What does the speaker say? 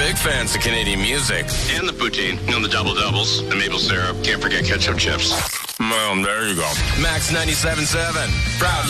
Big fans of Canadian music. And the poutine. The double-doubles. The maple syrup. Can't forget ketchup chips. Well, there you go. Max 97.7. Proudly